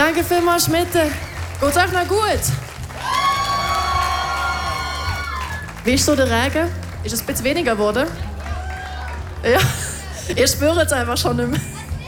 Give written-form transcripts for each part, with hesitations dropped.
Danke vielmals, Schmitte. Geht's euch noch gut? Wie ist so der Regen? Ist es ein bisschen weniger geworden? Ja, ihr spürt es einfach schon nicht mehr.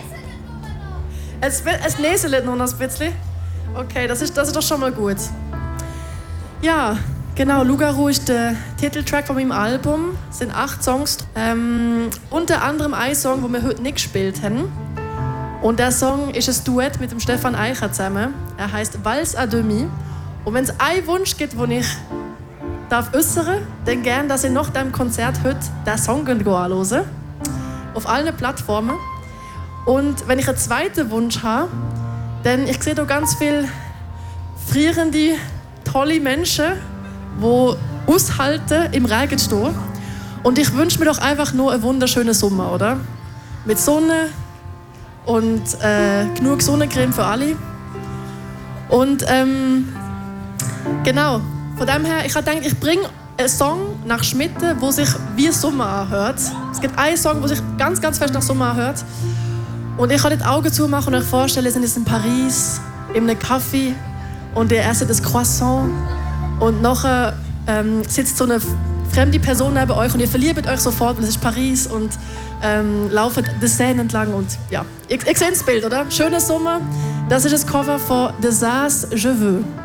Es näselt noch ein bisschen. Okay, das ist doch schon mal gut. Ja, genau, Lugaru ist der Titeltrack von meinem Album. Es sind 8 Songs. Unter anderem ein Song, den wir heute nicht gespielt haben. Und der Song ist ein Duett mit dem Stefan Eicher zusammen. Er heißt Valse à demi. Und wenn es einen Wunsch gibt, den ich äußern darf, dann gerne, dass ihr nach dem Konzert heute diesen Song anhören. Auf allen Plattformen. Und wenn ich einen zweiten Wunsch habe, dann ich sehe hier ganz viele frierende, tolle Menschen, die aushalten, im Regen zu stehen. Und ich wünsche mir doch einfach nur einen wunderschönen Sommer, oder? Mit Sonne und genug Sonnencreme für alle. Und genau, von dem her, ich habe gedacht, ich bringe einen Song nach Schmitten, der sich wie Sommer anhört. Es gibt einen Song, der sich ganz, ganz fest nach Sommer anhört. Und ich kann die Augen zumachen und euch vorstellen, ihr seid jetzt in Paris, in einem Café und ihr esst das Croissant und nachher sitzt so eine fremde Person neben euch und ihr verliebt euch sofort, weil es ist Paris und lauft die Seine entlang und ja, ihr seht das Bild, oder? Schöner Sommer, das ist das Cover von The Zaz Je Veux.